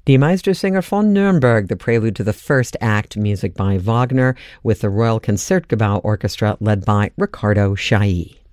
Die Meistersinger von Nürnberg, the prelude to the first act, music by Wagner, with the Royal Concertgebouw Orchestra led by Riccardo Chailly.